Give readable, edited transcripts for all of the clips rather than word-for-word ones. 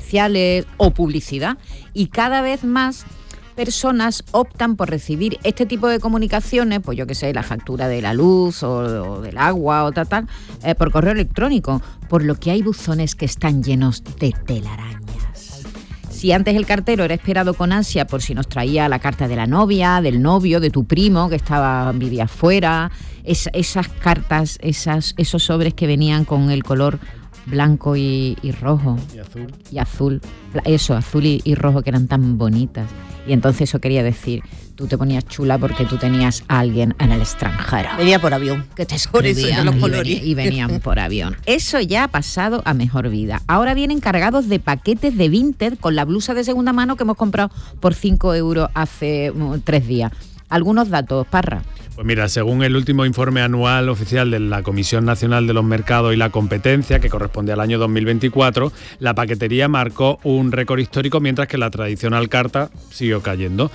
comerciales o publicidad, y cada vez más personas optan por recibir este tipo de comunicaciones, pues yo qué sé, la factura de la luz o del agua o tal, por correo electrónico, por lo que hay buzones que están llenos de telarañas. Si antes el cartero era esperado con ansia por si nos traía la carta de la novia, del novio, de tu primo que vivía fuera, esas cartas, esos sobres que venían con el color blanco y rojo. Y azul. Eso, azul y rojo, que eran tan bonitas. Y entonces eso quería decir, tú te ponías chula porque tú tenías a alguien en el extranjero. Venía por avión. Que te escribían y venían por avión. Eso ya ha pasado a mejor vida. Ahora vienen cargados de paquetes de Vinted con la blusa de segunda mano que hemos comprado por 5 euros hace 3 días. Algunos datos, Parra. Pues mira, según el último informe anual oficial de la Comisión Nacional de los Mercados y la Competencia, que corresponde al año 2024, la paquetería marcó un récord histórico, mientras que la tradicional carta siguió cayendo.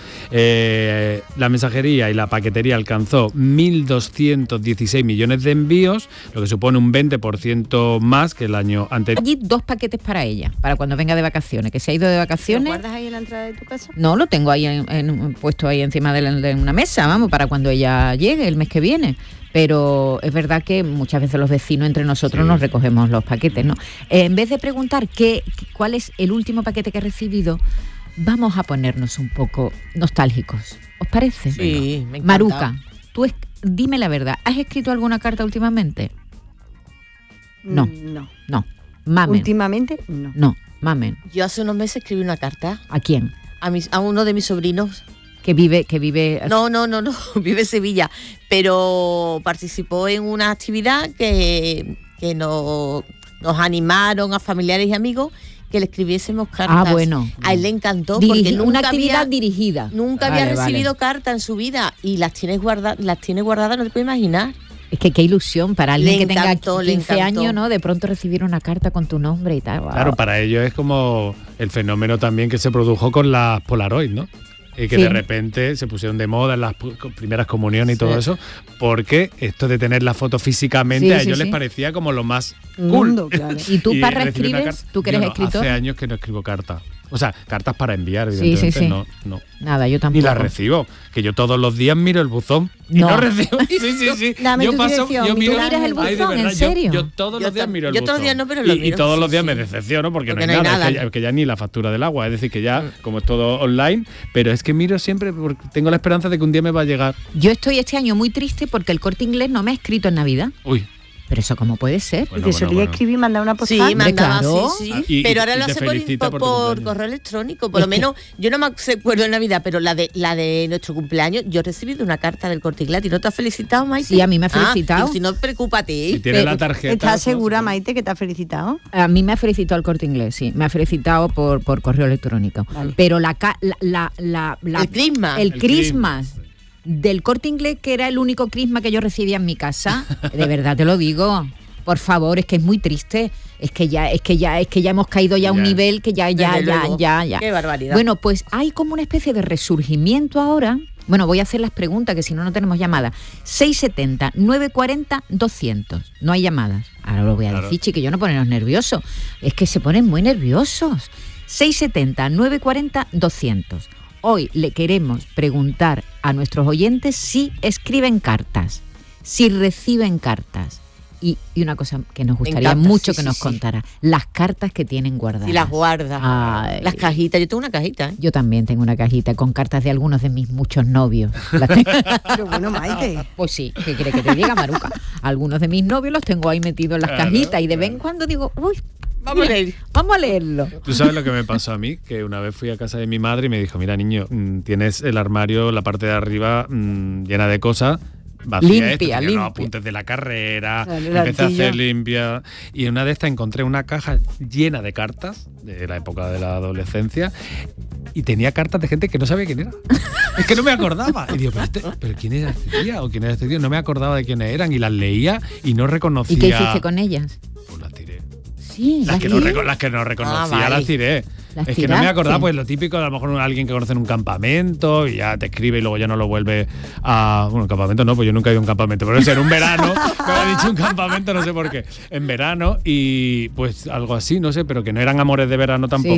La mensajería y la paquetería alcanzó 1.216 millones de envíos, lo que supone un 20% más que el año anterior. Allí 2 paquetes para ella, para cuando venga de vacaciones, que se ha ido de vacaciones. ¿Lo guardas ahí en la entrada de tu casa? No, lo tengo ahí puesto ahí encima de una mesa, vamos, para cuando ella llegue el mes que viene. Pero es verdad que muchas veces los vecinos entre nosotros nos recogemos los paquetes, ¿no? En vez de preguntar cuál es el último paquete que he recibido, vamos a ponernos un poco nostálgicos. ¿Os parece? Sí, me encanta. Maruca, tú dime la verdad, ¿has escrito alguna carta últimamente? No. No. Mamen. Últimamente, no. No, mamen. Yo hace unos meses escribí una carta. ¿A quién? A uno de mis sobrinos. Que vive. No, vive en Sevilla, pero participó en una actividad que nos animaron a familiares y amigos que le escribiésemos cartas. Ah, bueno. A él le encantó porque nunca una actividad dirigida. Nunca había recibido carta en su vida y las tiene guardadas, no te puedes imaginar. Es que qué ilusión para alguien que tenga 15 años, ¿no? De pronto recibir una carta con tu nombre y tal. Wow. Claro, para ellos es como el fenómeno también que se produjo con las Polaroid, ¿no? Que de repente se pusieron de moda en las primeras comuniones y todo eso, porque esto de tener la foto físicamente a ellos les parecía como lo más cool. Claro. ¿Y tú, Parra, escribes? ¿Tú que eres escritor? Hace años que no escribo cartas. O sea, cartas para enviar, evidentemente. No. Nada, yo tampoco. Ni las recibo, que yo todos los días miro el buzón y no recibo. Sí. Dame tu dirección. ¿Tú miras el buzón, en serio? Yo todos los días miro el buzón. Yo todos los días no, pero lo miro. Y todos los días me decepciono porque no hay nada. Es que ya ni la factura del agua. Es decir, que ya, como es todo online, pero es que miro siempre porque tengo la esperanza de que un día me va a llegar. Yo estoy este año muy triste porque el Corte Inglés no me ha escrito en Navidad. Uy. Pero eso cómo puede ser. Bueno, solía escribir y mandar una postal. Sí, mandaba, claro. sí. Pero ahora lo hace por correo electrónico. Por lo menos, yo no me acuerdo en Navidad, pero la de nuestro cumpleaños, yo he recibido una carta del Corte Inglés. ¿Y no te has felicitado, Maite? Sí, a mí me ha felicitado. Si no, preocúpate. Si tiene la tarjeta. ¿Estás segura, Maite, que te ha felicitado? A mí me ha felicitado el Corte Inglés, sí. Me ha felicitado por correo electrónico. Vale. Pero el Christmas del Corte Inglés, que era el único crisma que yo recibía en mi casa, de verdad te lo digo. Por favor, es que es muy triste. Es que ya hemos caído ya a un nivel que ya. Qué barbaridad. Bueno, pues hay como una especie de resurgimiento ahora. Bueno, voy a hacer las preguntas, que si no tenemos llamadas. 670 940 200. No hay llamadas. Ahora lo voy a decir, chiquillos, no ponernos nerviosos. Es que se ponen muy nerviosos. 670 940 200. Hoy le queremos preguntar a nuestros oyentes si escriben cartas, si reciben cartas. Y una cosa que nos gustaría mucho que nos contara, las cartas que tienen guardadas. Y las guardas. Ay. Las cajitas. Yo tengo una cajita. Yo también tengo una cajita con cartas de algunos de mis muchos novios. Pero bueno, Maite. Pues sí, ¿qué quiere que te diga, Maruca? Algunos de mis novios los tengo ahí metidos en las cajitas y de vez en cuando digo, uy, vamos a leerlo. ¿Tú sabes lo que me pasó a mí? Que una vez fui a casa de mi madre y me dijo, mira, niño, tienes el armario, la parte de arriba llena de cosas, vacía, limpia. Los apuntes de la carrera, empecé a hacer limpia, y en una de estas encontré una caja llena de cartas de la época de la adolescencia y tenía cartas de gente que no sabía quién era. Es que no me acordaba. Y digo, pero ¿quién era este día? ¿O quién era este tío? No me acordaba de quiénes eran y las leía y no reconocía. ¿Y qué hiciste con ellas? Pues las tiré. Sí, las que no reconocía las tiré. Es que no me acordaba, pues lo típico, a lo mejor alguien que conoce en un campamento y ya te escribe y luego ya no lo vuelve a... Bueno, campamento no, pues yo nunca he ido a un campamento, pero en un verano, me ha dicho un campamento, no sé por qué, en verano, y pues algo así, no sé, pero que no eran amores de verano tampoco.